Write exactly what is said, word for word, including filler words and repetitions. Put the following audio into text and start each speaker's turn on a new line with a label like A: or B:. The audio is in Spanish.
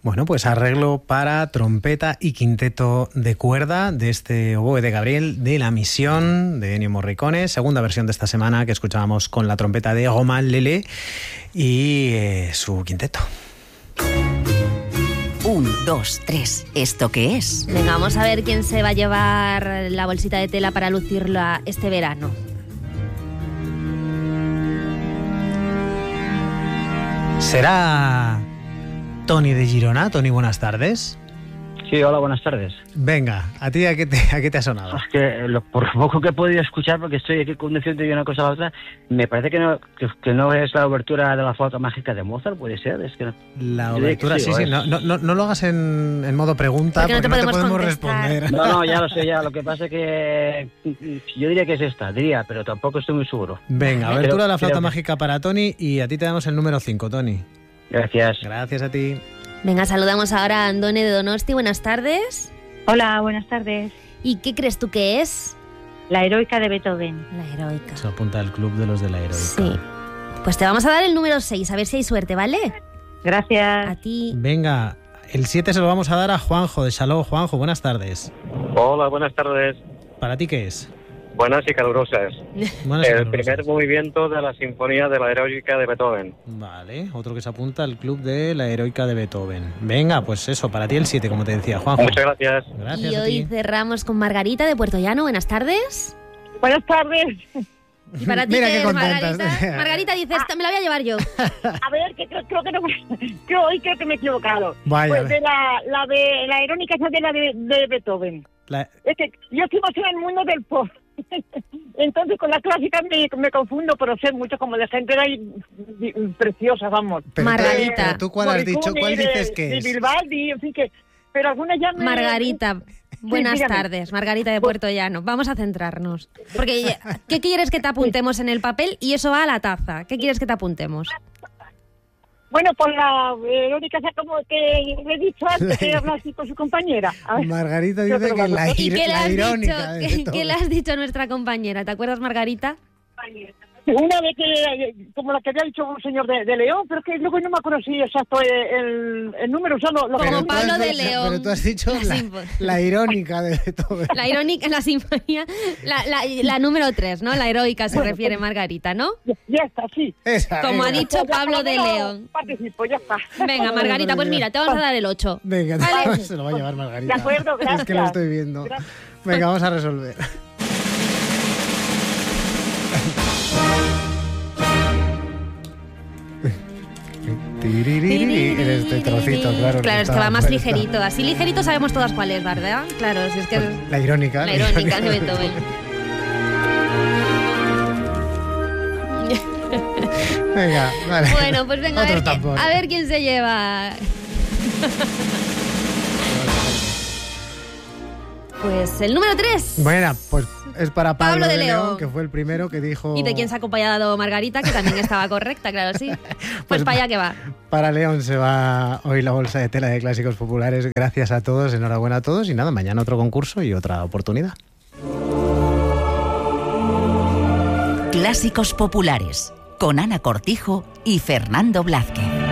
A: Bueno, pues arreglo para trompeta y quinteto de cuerda de este oboe de Gabriel de La Misión de Ennio Morricone, segunda versión de esta semana que escuchábamos con la trompeta de Romain Lelé y eh, su quinteto.
B: Un, dos, tres. ¿Esto qué es?
C: Venga, vamos a ver quién se va a llevar la bolsita de tela para lucirla este verano.
A: ¿Será Tony de Girona? Tony, buenas tardes.
D: Sí, hola, buenas tardes.
A: Venga, ¿a ti a qué te, a qué te ha sonado?
D: Es que lo, por poco que he podido escuchar, porque estoy aquí conduciendo de una cosa a la otra, me parece que no que, que no es la obertura de la flauta mágica de Mozart, puede ser. Es que no.
A: La obertura, sí, sí. sí. No, no, no lo hagas en, en modo pregunta, porque, porque no te, no podemos, te podemos responder.
D: No, no, ya lo sé, ya. Lo que pasa es que yo diría que es esta, diría, pero tampoco estoy muy seguro.
A: Venga, abertura
D: creo,
A: de la flauta
D: creo...
A: mágica para Tony y a ti te damos el número cinco, Tony.
D: Gracias.
A: Gracias a ti.
C: Venga, saludamos ahora a Andone de Donosti. Buenas tardes.
E: Hola, buenas tardes.
C: ¿Y qué crees tú que es?
E: La heroica de Beethoven.
C: La heroica.
A: Se apunta al club de los de la heroica.
C: Sí. Pues te vamos a dar el número seis, a ver si hay suerte, ¿vale?
E: Gracias.
C: A ti.
A: Venga, el siete se lo vamos a dar a Juanjo de Saló. Juanjo, buenas tardes.
F: Hola, buenas tardes.
A: ¿Para ti qué es?
F: Buenas y calurosas.
A: Buenas y
F: el
A: calurosas.
F: primer movimiento de la Sinfonía de la Heroica de Beethoven.
A: Vale, otro que se apunta al club de la Heroica de Beethoven. Venga, pues eso, para ti el siete, como te decía, Juanjo.
F: Muchas gracias.
A: Gracias
C: y
A: a
C: hoy
A: ti.
C: cerramos con Margarita de Puerto Llano. Buenas tardes.
E: Buenas tardes.
C: Y para ti,
A: Mira
C: ¿qué
A: qué
C: es,
A: contentas.
C: Margarita? Margarita dice, esta me la voy a llevar yo.
E: A ver, que creo, creo que no, creo, hoy creo que me he equivocado.
A: Vaya.
E: Pues de la, la de la irónica esa de la de, de Beethoven.
A: La...
E: Es que yo estoy más en el mundo del pop. Entonces con la clásica me, me confundo, pero sé mucho como de gente ahí preciosa, vamos.
A: Pero
C: Margarita.
A: Pero tú cuál has dicho, cuál dices que
E: de,
A: es.
E: De Vivaldi, en fin que... Pero algunas ya me...
C: Margarita. Buenas
E: sí,
C: tardes, Margarita de Puerto Llano. Vamos a centrarnos. Porque, ¿qué quieres que te apuntemos en el papel? Y eso va a la taza. ¿Qué quieres que te apuntemos?
E: Bueno, pues la Verónica, ya como que le he dicho antes que habla así con su compañera. A ver.
A: Margarita dice que la,
C: ¿Y qué le
A: la
C: has
A: irónica.
C: dicho, ¿qué, ¿Qué le has dicho a nuestra compañera? ¿Te acuerdas, Margarita?
E: Una vez que, como la que había dicho un señor de, de León, pero que luego no me acuerdo si exacto el, el número. O sea, lo, lo
C: Como
E: que...
C: Pablo
A: has,
C: de León.
A: Pero tú has dicho la, la, la irónica de Beethoven.
C: La irónica, la sinfonía, la, la, la número tres, ¿no? La heroica se refiere Margarita, ¿no?
E: Ya, ya está, sí.
A: Esa,
C: Como
A: venga.
C: ha dicho
E: Ya, ya,
C: Pablo
E: por lo
C: de
E: menos
C: León.
E: Participo, ya está.
C: Venga, Margarita, pues mira, te vamos a dar el ocho.
A: Venga,
C: Vale.
A: se lo va a llevar Margarita.
E: De acuerdo, gracias.
A: Es que lo estoy viendo.
E: Gracias.
A: Venga, vamos a resolver. En este trocito, claro.
C: Claro, es que va más ligerito. Así ligerito sabemos todas cuál es, ¿verdad? Claro, si es que...
A: La irónica.
C: La irónica de Beethoven.
A: Venga, vale.
C: Bueno, pues venga, a
A: Otro
C: ver, quién,
A: tampón.
C: a ver quién se lleva. Pues el número tres.
A: Bueno, pues es para Pablo,
C: Pablo de
A: de León,
C: León,
A: que fue el primero que dijo...
C: Y de quién se ha acompañado Margarita, que también estaba correcta, claro, sí. Pues, pues para allá que va.
A: Para León se va hoy la bolsa de tela de clásicos populares. Gracias a todos, enhorabuena a todos. Y nada, mañana otro concurso y otra oportunidad.
B: Clásicos populares, con Ana Cortijo y Fernando Blázquez.